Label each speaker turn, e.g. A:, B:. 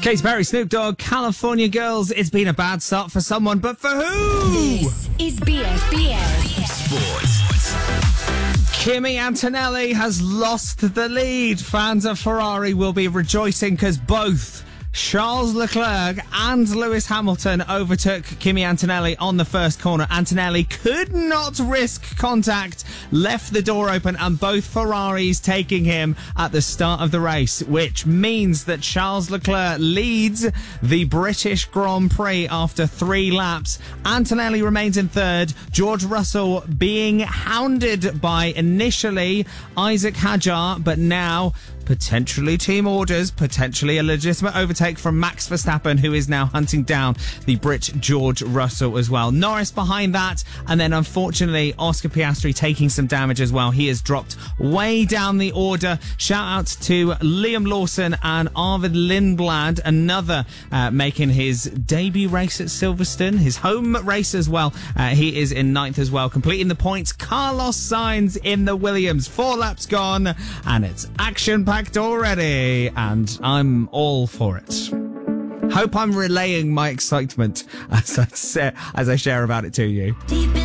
A: Katy Perry, Snoop Dogg, California Girls. It's been a bad start for someone, but for who?
B: This is BFBS
C: Sports.
A: Kimi Antonelli has lost the lead. Fans of Ferrari will be rejoicing because both Charles Leclerc and Lewis Hamilton overtook Kimi Antonelli on the first corner. Antonelli could not risk contact, left the door open, and both Ferraris taking him at the start of the race, which means that Charles Leclerc leads the British Grand Prix after 3 laps. Antonelli remains in third, George Russell being hounded by initially Isaac Hadjar, but now potentially team orders, potentially a legitimate overtake from Max Verstappen, who is now hunting down the Brit George Russell as well. Norris behind that, and then unfortunately Oscar Piastri taking some damage as well. He has dropped way down the order. Shout out to Liam Lawson and Arvid Lindblad, another making his debut race at Silverstone, his home race as well. He is in 9th as well, completing the points. Carlos Sainz in the Williams, 4 laps gone, and it's action-packed already, and I'm all for it. Hope I'm relaying my excitement as I share about it to you.
B: deep in